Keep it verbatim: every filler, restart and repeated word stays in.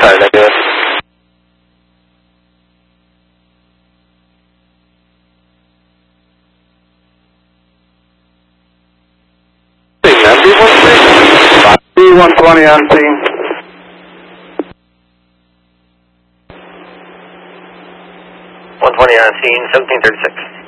Sorry, negative. B one twenty on scene. one twenty on scene, seventeen thirty-six.